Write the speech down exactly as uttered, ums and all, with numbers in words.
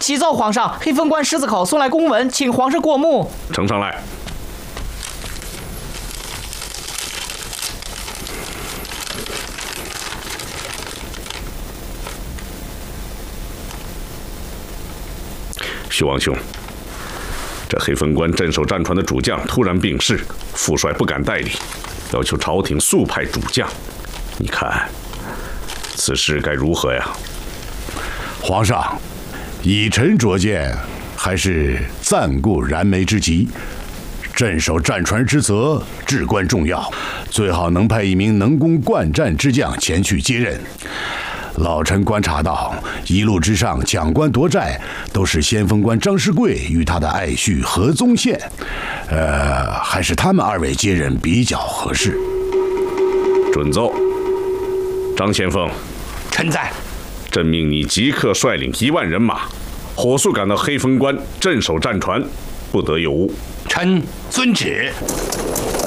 启奏皇上，黑风关狮子口送来公文，请皇上过目。 呈上来。徐王兄，这黑风关镇守战船的主将突然病逝，副帅不敢代理，要求朝廷速派主将。你看，此事该如何呀？ 皇上，以臣拙见，还是暂顾燃眉之急。镇守战船之责至关重要，最好能派一名能攻惯战之将前去接任。老臣观察到，一路之上抢关夺寨，都是先锋官张世贵与他的爱婿何宗宪，呃，还是他们二位接任比较合适。 准奏。张先锋， 臣在。 朕命你即刻率领一万人马，火速赶到黑风关镇守战船，不得有误。 臣遵旨。